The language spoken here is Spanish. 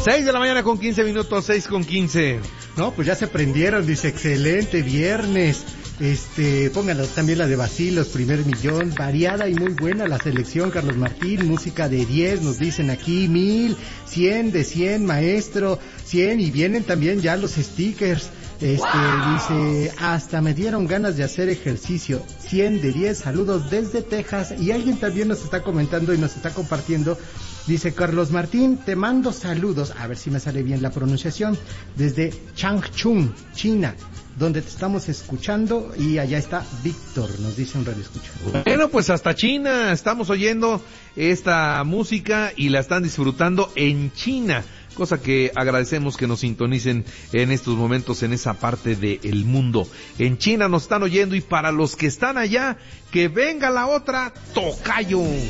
6:15 a.m, 6:15. No, pues ya se prendieron, dice, excelente viernes. Pónganlo también la de Basilos, primer millón, variada y muy buena la selección, Carlos Martín, música de 10, nos dicen aquí, 1000, 100 de 100, maestro, 100, y vienen también ya los stickers. Dice, hasta me dieron ganas de hacer ejercicio, 100 de 10, saludos desde Texas. Y alguien también nos está comentando y nos está compartiendo, dice, Carlos Martín, te mando saludos, a ver si me sale bien la pronunciación, desde Changchun, China, donde te estamos escuchando, y allá está Víctor, nos dice un radioescucha. Bueno, pues hasta China estamos oyendo esta música y la están disfrutando en China, cosa que agradecemos que nos sintonicen en estos momentos en esa parte del mundo. En China nos están oyendo, y para los que están allá, que venga la otra, tocayo.